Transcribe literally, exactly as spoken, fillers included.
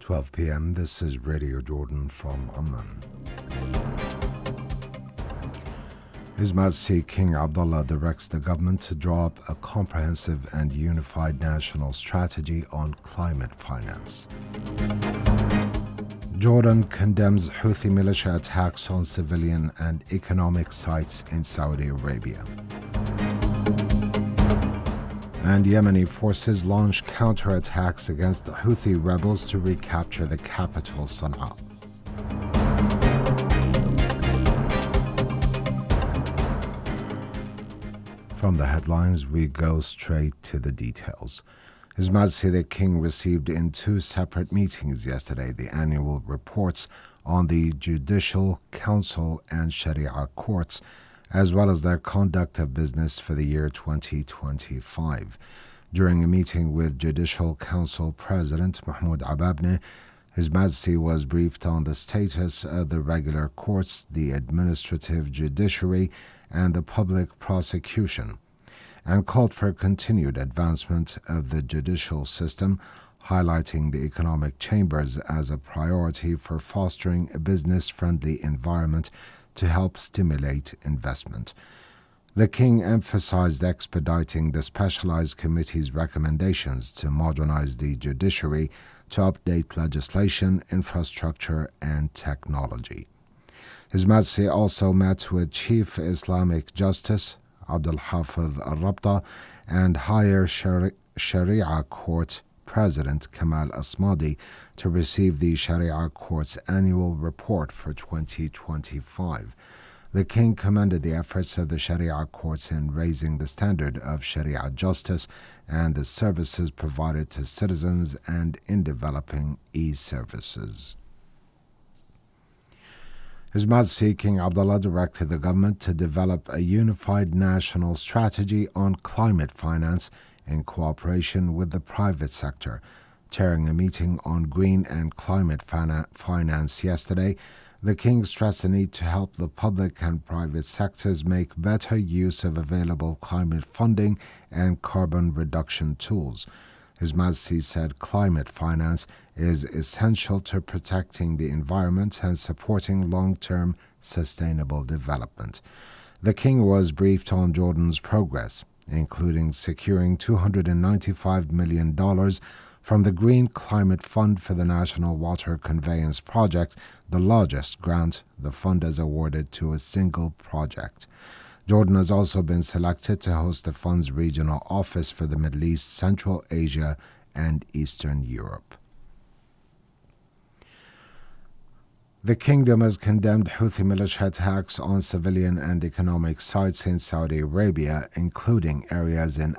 twelve p m This is Radio Jordan from Amman. His Majesty King Abdullah directs the government to draw up a comprehensive and unified national strategy on climate finance. Jordan condemns Houthi militia attacks on civilian and economic sites in Saudi Arabia. And Yemeni forces launch counterattacks against the Houthi rebels to recapture the capital, Sana'a. From the headlines, we go straight to the details. His Majesty the King received in two separate meetings yesterday the annual reports on the Judicial Council and Sharia courts, as well as their conduct of business for the year twenty twenty-five. During a meeting with Judicial Council President Mahmoud Ababneh, His Majesty was briefed on the status of the regular courts, the administrative judiciary, and the public prosecution, and called for continued advancement of the judicial system, highlighting the economic chambers as a priority for fostering a business-friendly environment to help stimulate investment. The King emphasized expediting the specialized committee's recommendations to modernize the judiciary, to update legislation, infrastructure, and technology. His Majesty also met with Chief Islamic Justice Abdul Hafiz Al-Rabta and Higher Shari- Sharia Court President Kamal Asmadi to receive the Sharia Court's annual report for twenty twenty-five. The King commended the efforts of the Sharia courts in raising the standard of Sharia justice and the services provided to citizens and in developing e-services. His Majesty King Abdullah directed the government to develop a unified national strategy on climate finance in cooperation with the private sector. Chairing a meeting on green and climate fina- finance yesterday, the King stressed the need to help the public and private sectors make better use of available climate funding and carbon reduction tools. His Majesty said climate finance is essential to protecting the environment and supporting long-term sustainable development. The King was briefed on Jordan's progress, including securing two hundred ninety-five million dollars from the Green Climate Fund for the National Water Conveyance Project, the largest grant the fund has awarded to a single project. Jordan has also been selected to host the fund's regional office for the Middle East, Central Asia, and Eastern Europe. The Kingdom has condemned Houthi militia attacks on civilian and economic sites in Saudi Arabia, including areas in